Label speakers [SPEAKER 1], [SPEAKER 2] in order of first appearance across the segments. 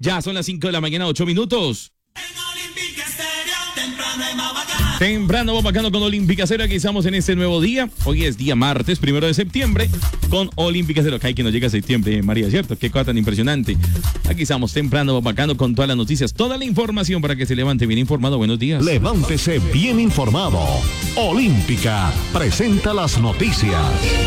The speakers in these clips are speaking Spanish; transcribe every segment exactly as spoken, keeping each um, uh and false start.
[SPEAKER 1] Ya son las cinco de la mañana, ocho minutos. Temprano va bacano con Olímpica Estéreo. Aquí estamos en este nuevo día. Hoy es día martes, primero de septiembre, con Olímpica Estéreo. Que hay que nos llega a septiembre, María, ¿cierto? Qué cosa tan impresionante. Aquí estamos temprano va bacano con todas las noticias, toda la información para que se levante bien informado. Buenos días.
[SPEAKER 2] Levántese bien informado. Olímpica presenta las noticias.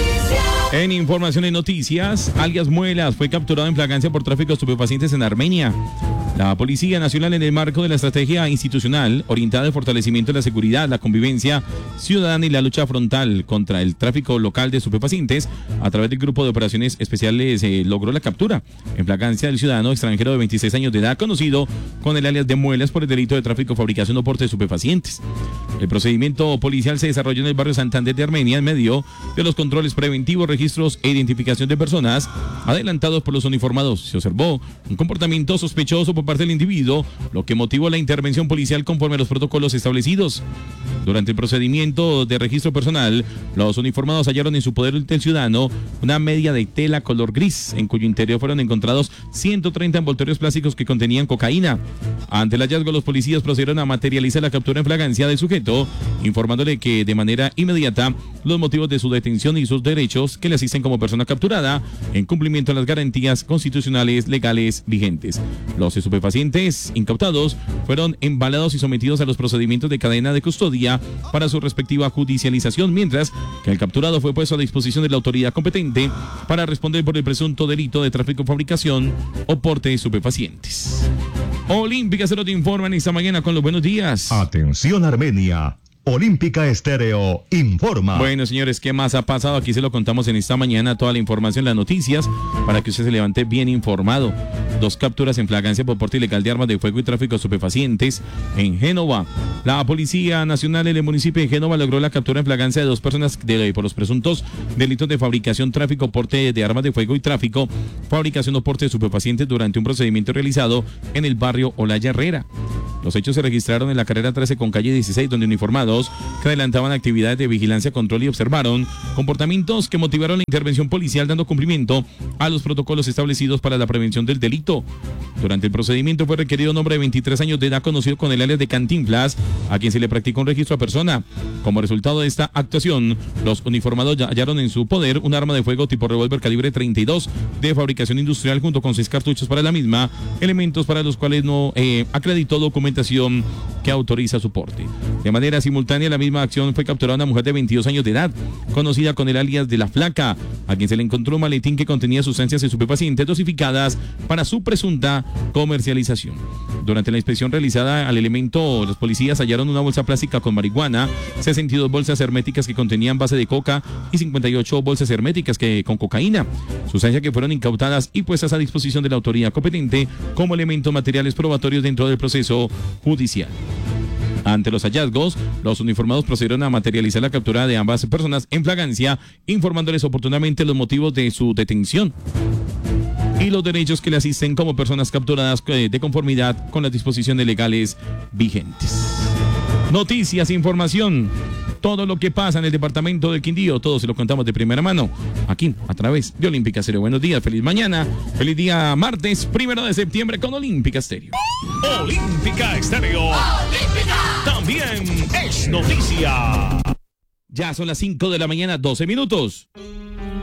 [SPEAKER 1] En información y noticias, alias Muelas fue capturado en flagrancia por tráfico de estupefacientes en Armenia. La Policía Nacional, en el marco de la estrategia institucional orientada al fortalecimiento de la seguridad, la convivencia ciudadana y la lucha frontal contra el tráfico local de estupefacientes, a través del grupo de operaciones especiales eh, logró la captura en flagrancia del ciudadano extranjero de veintiséis años de edad, conocido con el alias de Muelas, por el delito de tráfico, fabricación o porte de estupefacientes. El procedimiento policial se desarrolló en el barrio Santander de Armenia en medio de los controles preventivos, registros e identificación de personas adelantados por los uniformados. Se observó un comportamiento sospechoso por parte del individuo, lo que motivó la intervención policial conforme a los protocolos establecidos. Durante el procedimiento de registro personal, los uniformados hallaron en su poder del ciudadano una media de tela color gris, en cuyo interior fueron encontrados ciento treinta envoltorios plásticos que contenían cocaína. Ante el hallazgo, los policías procedieron a materializar la captura en flagrancia del sujeto, informándole que de manera inmediata los motivos de su detención y sus derechos que le asisten como persona capturada, en cumplimiento de las garantías constitucionales legales vigentes. Los estupefacientes incautados fueron embalados y sometidos a los procedimientos de cadena de custodia para su respectiva judicialización, mientras que el capturado fue puesto a disposición de la autoridad competente para responder por el presunto delito de tráfico, fabricación o porte de estupefacientes. Olímpica Estéreo te informan esta mañana con los buenos días.
[SPEAKER 2] Atención, Armenia. Olímpica Estéreo informa.
[SPEAKER 1] Bueno, señores, ¿qué más ha pasado? Aquí se lo contamos en esta mañana, toda la información, las noticias, para que usted se levante bien informado. Dos capturas en flagrancia por porte ilegal de armas de fuego y tráfico de estupefacientes en Génova. La Policía Nacional en el municipio de Génova logró la captura en flagrancia de dos personas de, por los presuntos delitos de fabricación, tráfico, porte de armas de fuego y tráfico, fabricación o porte de estupefacientes durante un procedimiento realizado en el barrio Olaya Herrera. Los hechos se registraron en la carrera trece con calle dieciséis, donde uniformados que adelantaban actividades de vigilancia, control y observaron comportamientos que motivaron la intervención policial, dando cumplimiento a los protocolos establecidos para la prevención del delito. Durante el procedimiento fue requerido un hombre de veintitrés años de edad, conocido con el alias de Cantinflas, a quien se le practicó un registro a persona. Como resultado de esta actuación, los uniformados hallaron en su poder un arma de fuego tipo revólver calibre treinta y dos de fabricación industrial, junto con seis cartuchos para la misma, elementos para los cuales no eh, acreditó documentación que autoriza su porte. De manera simultánea, en la misma acción fue capturada una mujer de veintidós años de edad, conocida con el alias de La Flaca, a quien se le encontró un maletín que contenía sustancias estupefacientes dosificadas para su presunta comercialización. Durante la inspección realizada al elemento, los policías hallaron una bolsa plástica con marihuana, sesenta y dos bolsas herméticas que contenían base de coca y cincuenta y ocho bolsas herméticas que, con cocaína, sustancias que fueron incautadas y puestas a disposición de la autoridad competente como elementos materiales probatorios dentro del proceso judicial. Ante los hallazgos, los uniformados procedieron a materializar la captura de ambas personas en flagrancia, informándoles oportunamente los motivos de su detención y los derechos que le asisten como personas capturadas de conformidad con las disposiciones legales vigentes. Noticias, información, todo lo que pasa en el departamento del Quindío, todo se lo contamos de primera mano, aquí a través de Olímpica Estéreo. Buenos días, feliz mañana, feliz día martes, primero de septiembre con Olímpica Estéreo.
[SPEAKER 2] Olímpica Estéreo. Olímpica también es noticia.
[SPEAKER 1] Ya son las cinco de la mañana, doce minutos.